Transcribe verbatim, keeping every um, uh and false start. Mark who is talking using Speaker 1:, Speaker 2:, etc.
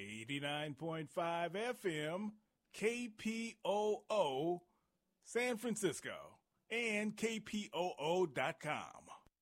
Speaker 1: eighty-nine point five F M, K P O O, San Francisco, and K P O O dot com.